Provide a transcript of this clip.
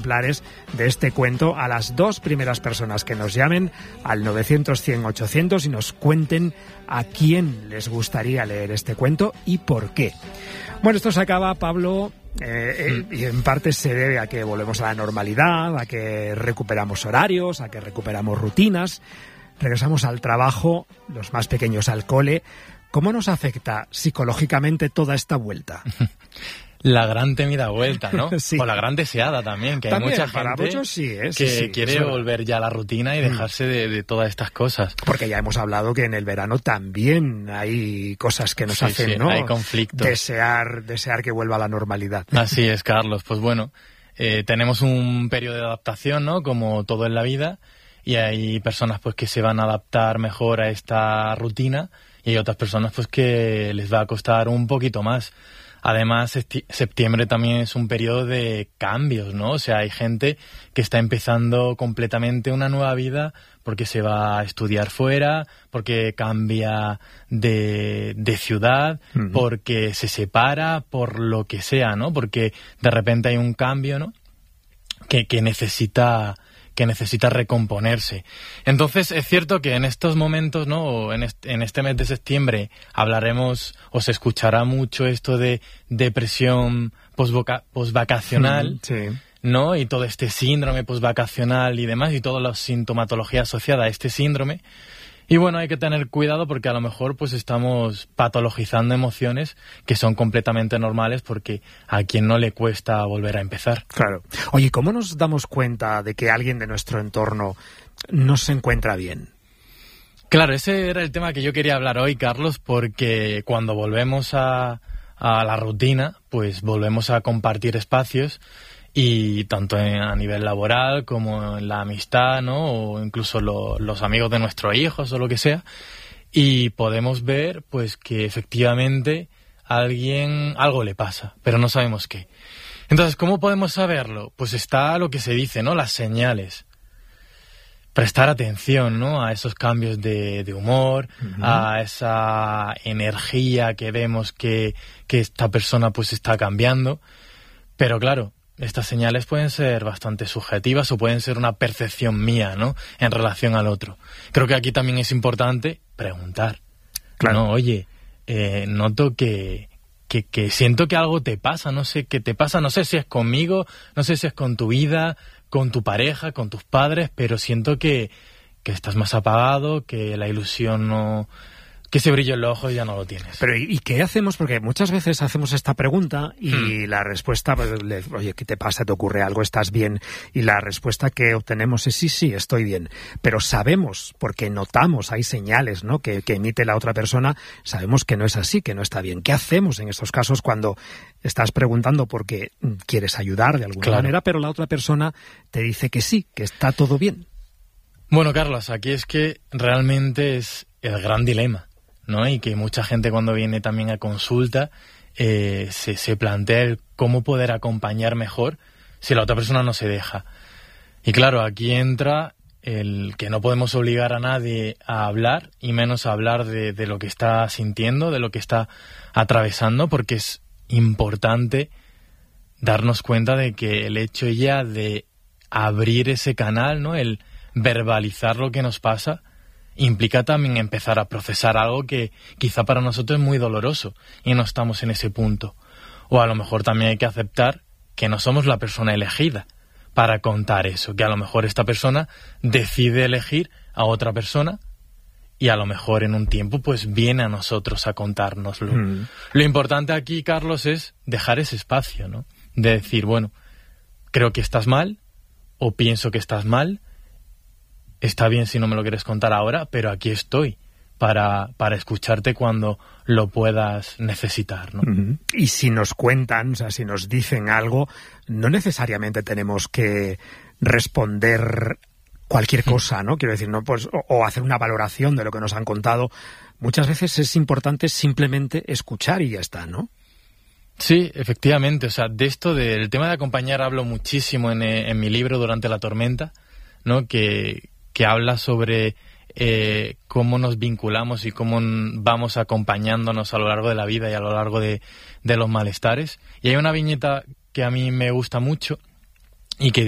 ejemplares de este cuento a las 2 primeras personas que nos llamen al 900-100-800 y nos cuenten a quién les gustaría leer este cuento y por qué. Bueno, esto se acaba, Pablo, y en parte se debe a que volvemos a la normalidad, a que recuperamos horarios, a que recuperamos rutinas, regresamos al trabajo, los más pequeños al cole. ¿Cómo nos afecta psicológicamente toda esta vuelta? La gran temida vuelta, ¿no? Sí. O la gran deseada también, que También, hay mucha para gente muchos sí, que quiere volver ya a la rutina y dejarse de todas estas cosas. Porque ya hemos hablado que en el verano también hay cosas que nos hacen, ¿no? Hay conflictos. Desear que vuelva a la normalidad. Así es, Carlos. Pues bueno, tenemos un periodo de adaptación, ¿no? Como todo en la vida, y hay personas pues que se van a adaptar mejor a esta rutina y hay otras personas pues que les va a costar un poquito más. Además, septiembre también es un periodo de cambios, ¿no? O sea, hay gente que está empezando completamente una nueva vida porque se va a estudiar fuera, porque cambia de ciudad, porque se separa, por lo que sea, ¿no? Porque de repente hay un cambio, ¿no? Que necesita recomponerse. Entonces, es cierto que en estos momentos, ¿no? O en este mes de septiembre hablaremos, o se escuchará mucho esto de depresión posvacacional, Sí. ¿no? Y todo este síndrome posvacacional y demás, y toda la sintomatología asociada a este síndrome. Y bueno, hay que tener cuidado porque a lo mejor pues estamos patologizando emociones que son completamente normales porque a quien no le cuesta volver a empezar. Claro. Oye, ¿cómo nos damos cuenta de que alguien de nuestro entorno no se encuentra bien? Claro, ese era el tema que yo quería hablar hoy, Carlos, porque cuando volvemos a la rutina, pues volvemos a compartir espacios y tanto a nivel laboral como en la amistad, ¿no? O incluso los amigos de nuestros hijos o lo que sea, y podemos ver pues que efectivamente a alguien algo le pasa, pero no sabemos qué. Entonces, ¿cómo podemos saberlo? Pues está lo que se dice, ¿no? Las señales. Prestar atención, ¿no? A esos cambios de humor, a esa energía que vemos que esta persona pues está cambiando. Pero claro, estas señales pueden ser bastante subjetivas o pueden ser una percepción mía, ¿no? En relación al otro. Creo que aquí también es importante preguntar. Claro. No, oye, noto que siento que algo te pasa, no sé qué te pasa, no sé si es conmigo, no sé si es con tu vida, con tu pareja, con tus padres, pero siento que estás más apagado, que la ilusión no... que ese brillo en los ojos ya no lo tienes. Pero ¿y qué hacemos? Porque muchas veces hacemos esta pregunta y la respuesta, pues, oye, ¿qué te pasa? ¿Te ocurre algo? ¿Estás bien? Y la respuesta que obtenemos es sí, estoy bien. Pero sabemos, porque notamos, hay señales, ¿no? que emite la otra persona, sabemos que no es así, que no está bien. ¿Qué hacemos en estos casos cuando estás preguntando porque quieres ayudar de alguna manera, pero la otra persona te dice que sí, que está todo bien? Bueno, Carlos, aquí es que realmente es el gran dilema, ¿no? Y que mucha gente cuando viene también a consulta se plantea el cómo poder acompañar mejor si la otra persona no se deja. Y claro, aquí entra el que no podemos obligar a nadie a hablar y menos a hablar de lo que está sintiendo, de lo que está atravesando, porque es importante darnos cuenta de que el hecho ya de abrir ese canal, ¿no? El verbalizar lo que nos pasa implica también empezar a procesar algo que quizá para nosotros es muy doloroso y no estamos en ese punto. O a lo mejor también hay que aceptar que no somos la persona elegida para contar eso, que a lo mejor esta persona decide elegir a otra persona y a lo mejor en un tiempo pues viene a nosotros a contárnoslo. Lo importante aquí, Carlos, es dejar ese espacio, ¿no? De decir, bueno, creo que estás mal o pienso que estás mal. Está bien si no me lo quieres contar ahora, pero aquí estoy para escucharte cuando lo puedas necesitar, ¿no? Y si nos cuentan, o sea, si nos dicen algo, no necesariamente tenemos que responder cualquier cosa, ¿no? Quiero decir, no, pues, o hacer una valoración de lo que nos han contado. Muchas veces es importante simplemente escuchar y ya está, ¿no? Sí, efectivamente. O sea, de esto, del tema de acompañar, hablo muchísimo en mi libro Durante la tormenta, ¿no? Que habla sobre cómo nos vinculamos y cómo vamos acompañándonos a lo largo de la vida y a lo largo de los malestares. Y hay una viñeta que a mí me gusta mucho y que